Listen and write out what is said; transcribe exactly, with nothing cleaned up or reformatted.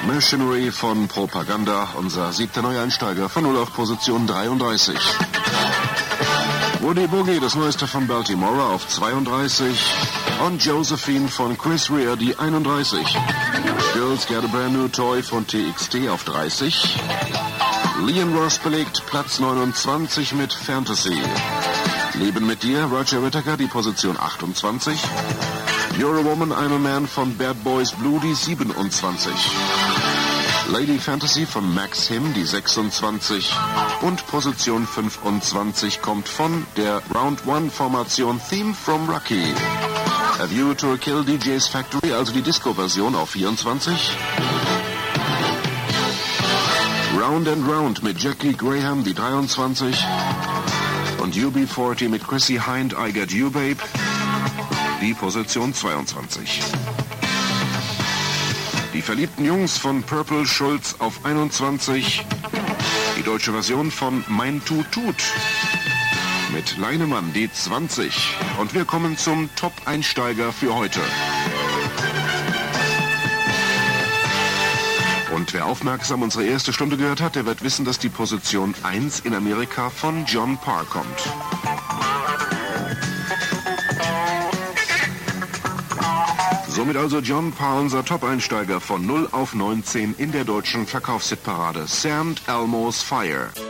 Machinery von Propaganda, unser siebter Neueinsteiger von null auf Position dreiunddreißig. Woody Boogie, das Neueste von Baltimore, auf zweiunddreißig. Und Josephine von Chris Rea, die einunddreißig. Girls Get a Brand New Toy von T X T auf dreißig. Leon Ross belegt Platz neunundzwanzig mit Fantasy. Leben mit dir, Roger Whittaker, die Position achtundzwanzig. You're a Woman, I'm a Man von Bad Boys Blue, die siebenundzwanzig. Lady Fantasy von Max Him, die sechsundzwanzig. Und Position fünfundzwanzig kommt von der Round One Formation Theme from Rocky. A View to a Kill D J's Factory, also die Disco-Version auf vierundzwanzig. Round and Round mit Jackie Graham, die dreiundzwanzig. Und U B vierzig mit Chrissy Hind, I Got You Babe, die Position zweiundzwanzig. Die verliebten Jungs von Purple Schulz auf einundzwanzig. Die deutsche Version von Mein Tut Tut mit Leinemann, die zwanzig. Und wir kommen zum Top-Einsteiger für heute. Und wer aufmerksam unsere erste Stunde gehört hat, der wird wissen, dass die Position eins in Amerika von John Parr kommt. Somit also John Parr, unser Top-Einsteiger von null auf neunzehn in der deutschen Verkaufshitparade. Saint Elmo's Fire.